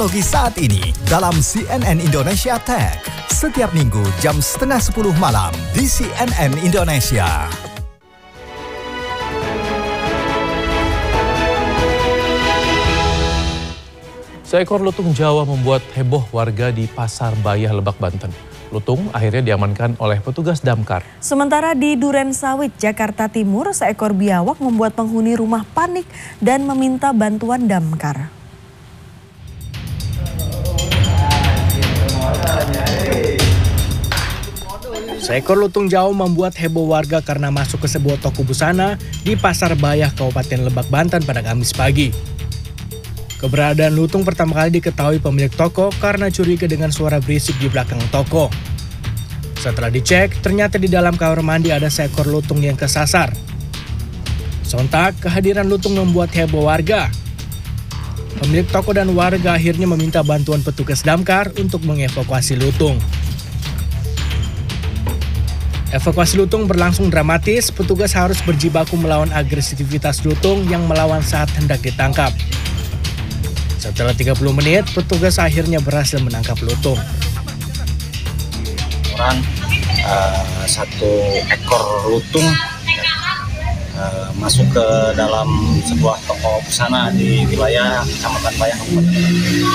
Teknologi saat ini dalam CNN Indonesia Tech. Setiap minggu jam 9:30 malam di CNN Indonesia. Seekor lutung Jawa membuat heboh warga di Pasar Bayah, Lebak, Banten. Lutung akhirnya diamankan oleh petugas damkar. Sementara di Durensawit, Jakarta Timur, seekor biawak membuat penghuni rumah panik dan meminta bantuan damkar. Seekor lutung Jawa membuat heboh warga karena masuk ke sebuah toko busana di Pasar Bayah, Kabupaten Lebak, Banten pada Kamis pagi. Keberadaan lutung pertama kali diketahui pemilik toko karena curiga dengan suara berisik di belakang toko. Setelah dicek, ternyata di dalam kamar mandi ada seekor lutung yang kesasar. Sontak, kehadiran lutung membuat heboh warga. Pemilik toko dan warga akhirnya meminta bantuan petugas damkar untuk mengevakuasi lutung. Evakuasi lutung berlangsung dramatis, petugas harus berjibaku melawan agresivitas lutung yang melawan saat hendak ditangkap. Setelah 30 menit, petugas akhirnya berhasil menangkap lutung. Satu ekor lutung masuk ke dalam sebuah toko busana di wilayah Kecamatan Bayah, Kabupaten Lebak.